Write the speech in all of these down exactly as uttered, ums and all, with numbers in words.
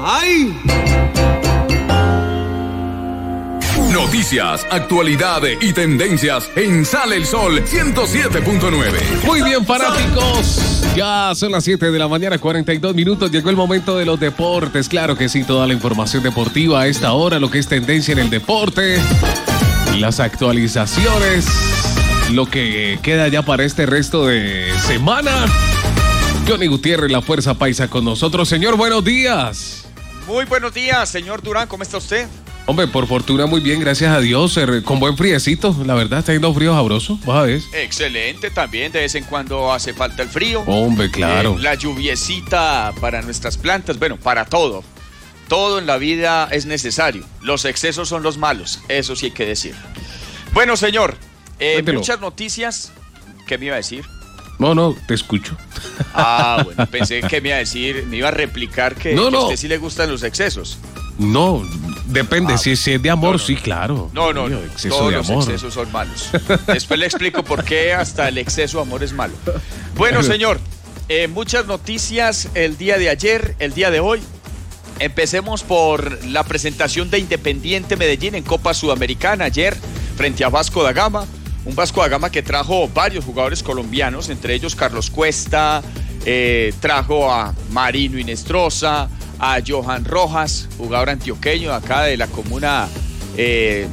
¡Ay! Noticias, actualidad y tendencias en Sale el Sol ciento siete punto nueve. Muy bien, fanáticos. Ya son las siete de la mañana, cuarenta y dos minutos. Llegó el momento de los deportes. Claro que sí, toda la información deportiva a esta hora, lo que es tendencia en el deporte, las actualizaciones, lo que queda ya para este resto de semana. Johnny Gutiérrez, la Fuerza Paisa con nosotros. Señor, buenos días. Muy buenos días, señor Durán, ¿cómo está usted? Hombre, por fortuna muy bien, gracias a Dios, con buen friecito, la verdad, está yendo frío sabroso, vas a ver. Excelente, también de vez en cuando hace falta el frío. Hombre, claro. Eh, la lluviecita para nuestras plantas, bueno, para todo. Todo en la vida es necesario. Los excesos son los malos, eso sí hay que decir. Bueno, señor, eh, muchas noticias. ¿Qué me iba a decir? No, no, te escucho. Ah, bueno, pensé que me iba a decir, me iba a replicar que, no, que no. a usted sí le gustan los excesos. No, depende, ah, si es de amor, no, no, sí, claro. No, no, no, exceso todos de los amor. excesos son malos. Después le explico por qué hasta el exceso de amor es malo. Bueno, señor, eh, muchas noticias el día de ayer, el día de hoy. Empecemos por la presentación de Independiente Medellín en Copa Sudamericana ayer frente a Vasco da Gama. Un Vasco da Gama que trajo varios jugadores colombianos, entre ellos Carlos Cuesta, eh, trajo a Marino Inestrosa, a Johan Rojas, jugador antioqueño acá de la comuna eh,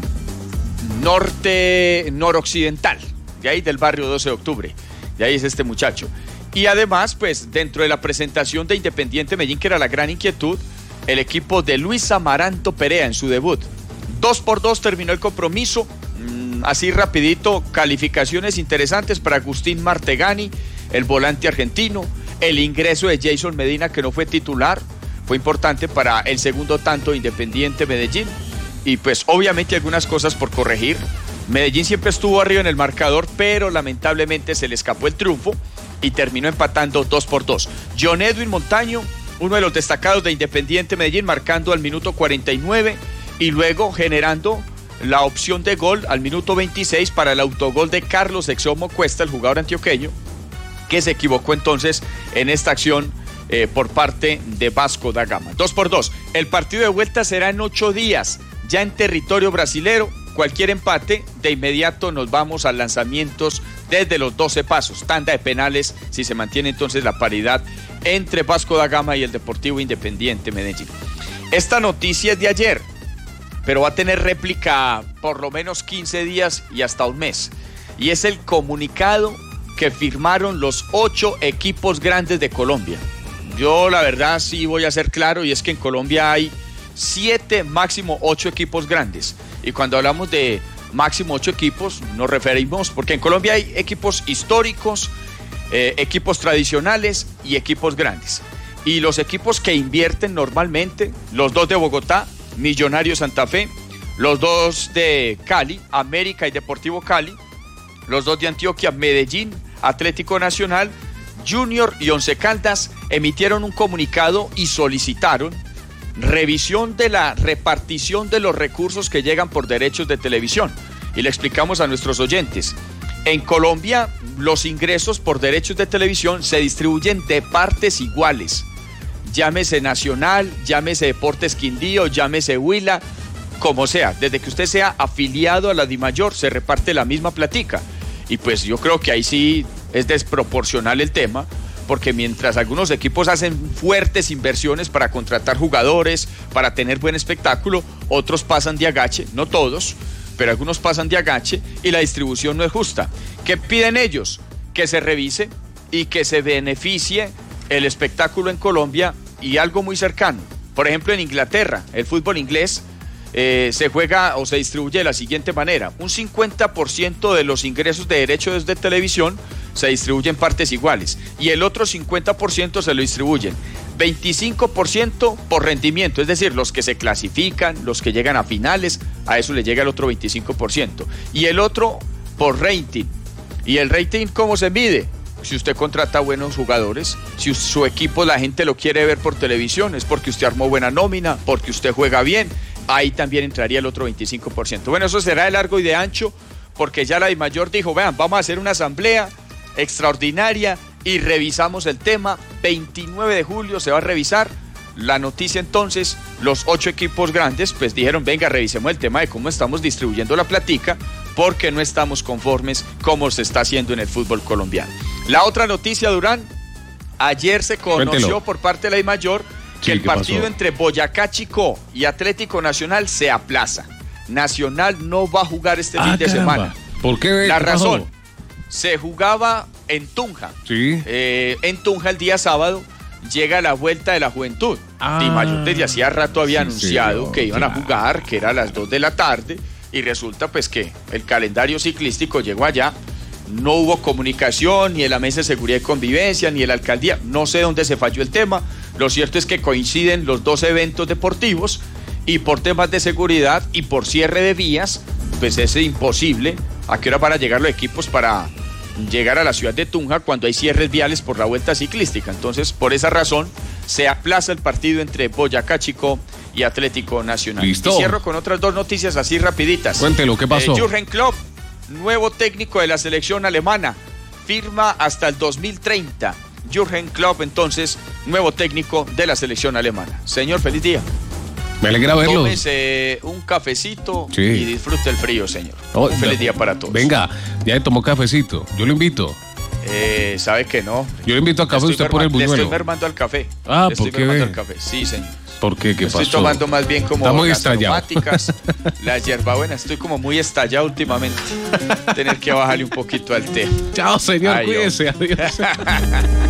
norte, noroccidental, de ahí del barrio doce de octubre, de ahí es este muchacho. Y además, pues dentro de la presentación de Independiente Medellín, que era la gran inquietud, el equipo de Luis Amaranto Perea en su debut. Dos por dos terminó el compromiso, mm, así rapidito, calificaciones interesantes para Agustín Martegani, el volante argentino, el ingreso de Jason Medina, que no fue titular, fue importante para el segundo tanto de Independiente Medellín. Y pues obviamente algunas cosas por corregir. Medellín siempre estuvo arriba en el marcador, pero lamentablemente se le escapó el triunfo y terminó empatando dos por dos. John Edwin Montaño, uno de los destacados de Independiente Medellín, marcando al minuto cuarenta y nueve y luego generando la opción de gol al minuto veintiséis para el autogol de Carlos Exomo Cuesta, el jugador antioqueño, que se equivocó entonces en esta acción Eh, por parte de Vasco da Gama. Dos por dos. El partido de vuelta será en ocho días, ya en territorio brasilero. Cualquier empate, de inmediato nos vamos a lanzamientos desde los doce pasos. Tanda de penales, si se mantiene entonces la paridad entre Vasco da Gama y el Deportivo Independiente Medellín. Esta noticia es de ayer, pero va a tener réplica por lo menos quince días y hasta un mes. Y es el comunicado que firmaron los ocho equipos grandes de Colombia. Yo la verdad sí voy a ser claro, y es que en Colombia hay siete, máximo ocho equipos grandes. Y cuando hablamos de máximo ocho equipos, nos referimos, porque en Colombia hay equipos históricos, eh, equipos tradicionales y equipos grandes. Y los equipos que invierten normalmente, los dos de Bogotá, Millonarios Santa Fe, los dos de Cali, América y Deportivo Cali, los dos de Antioquia, Medellín, Atlético Nacional, Junior y Once Caldas, emitieron un comunicado y solicitaron revisión de la repartición de los recursos que llegan por derechos de televisión. Y le explicamos a nuestros oyentes. En Colombia, los ingresos por derechos de televisión se distribuyen de partes iguales. Llámese Nacional, llámese Deportes Quindío, llámese Huila, como sea. Desde que usted sea afiliado a la DIMAYOR, se reparte la misma platica. Y pues yo creo que ahí sí es desproporcional el tema, porque mientras algunos equipos hacen fuertes inversiones para contratar jugadores, para tener buen espectáculo, otros pasan de agache, no todos, pero algunos pasan de agache y la distribución no es justa. ¿Qué piden ellos? Que se revise y que se beneficie el espectáculo en Colombia y algo muy cercano. Por ejemplo, en Inglaterra, el fútbol inglés eh, se juega o se distribuye de la siguiente manera. Un cincuenta por ciento de los ingresos de derechos de televisión se distribuyen en partes iguales y el otro cincuenta por ciento se lo distribuyen veinticinco por ciento por rendimiento, es decir, los que se clasifican, los que llegan a finales, a eso le llega el otro veinticinco por ciento, y el otro por rating. ¿Y el rating cómo se mide? Si usted contrata buenos jugadores, si su equipo la gente lo quiere ver por televisión, es porque usted armó buena nómina, porque usted juega bien, ahí también entraría el otro veinticinco por ciento. Bueno, eso será de largo y de ancho, porque ya la DIMAYOR dijo, vean, vamos a hacer una asamblea extraordinaria y revisamos el tema. veintinueve de julio se va a revisar La noticia entonces, los ocho equipos grandes pues dijeron, venga, revisemos el tema de cómo estamos distribuyendo la platica, porque no estamos conformes como se está haciendo en el fútbol colombiano. La otra noticia, Durán, ayer se conoció Cuéntelo. por parte de la DIMAYOR que Sí, el ¿qué partido pasó? entre Boyacá Chicó y Atlético Nacional se aplaza. Nacional no va a jugar este Ah, fin de caramba. semana. ¿Por qué? La ¿Qué pasó? razón, se jugaba en Tunja. Sí. Eh, en Tunja el día sábado llega la Vuelta de la Juventud. Ah, DIMAYOR desde hacía rato había sí, anunciado señor, que iban claro. a jugar, que era a las dos de la tarde, y resulta pues que el calendario ciclístico llegó allá. No hubo comunicación, ni de la Mesa de Seguridad y Convivencia, ni de la Alcaldía. No sé dónde se falló el tema. Lo cierto es que coinciden los dos eventos deportivos y por temas de seguridad y por cierre de vías, pues es imposible. ¿A qué hora van a llegar los equipos para llegar a la ciudad de Tunja cuando hay cierres viales por la vuelta ciclística? Entonces, por esa razón, se aplaza el partido entre Boyacá Chicó y Atlético Nacional. Listo. Y cierro con otras dos noticias así rapiditas. Cuéntelo, ¿qué pasó? Eh, Jürgen Klopp, nuevo técnico de la selección alemana, firma hasta el dos mil treinta. Jürgen Klopp, entonces, nuevo técnico de la selección alemana. Señor, feliz día. Me alegra verlo. Tómese un cafecito Sí. y disfrute el frío, señor. Oh, un feliz no. día para todos. Venga, ya tomó cafecito. Yo lo invito. Eh, ¿Sabe que no? Yo lo invito a café, Le usted estoy pone el merma- Le buñuelo. estoy mermando al café. Ah, Le estoy ¿por qué mermando ve? al café. Sí, señor. ¿Por qué? ¿Qué Estoy pasó? tomando más bien como Está muy las estallado. aromáticas, las hierbabuenas. Estoy como muy estallado últimamente. Tener que bajarle un poquito al té. Chao, señor. Ay, Cuídese. Adiós.